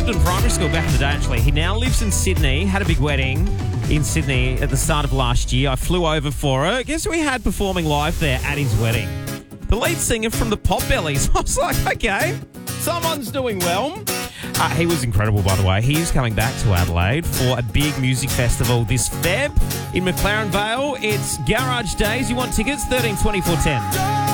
Clifton Primary School back in the day, actually. He now lives in Sydney, had a big wedding in Sydney at the start of last year. I flew over for her. Guess who we had performing live there at his wedding? The lead singer from the Potbellies. I was like, okay, someone's doing well. He was incredible, by the way. He's coming back to Adelaide for a big music festival this Feb in McLaren Vale. It's Garage Days. You want tickets? 13 24 10.